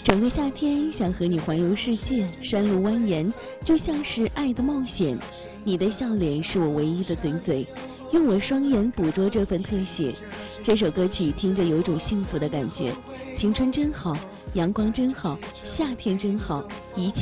整个夏天想和你环游世界，山路蜿蜒，就像是爱的冒险。你的笑脸是我唯一的嘴嘴，用我双眼捕捉这份特写。这首歌曲听着有种幸福的感觉，青春真好，阳光真好，夏天真好，一切